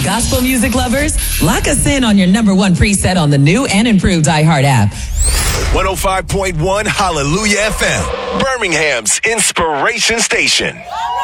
Gospel music lovers, lock us in on your number one preset on the new and improved iHeart app. 105.1 Hallelujah FM, Birmingham's inspiration station.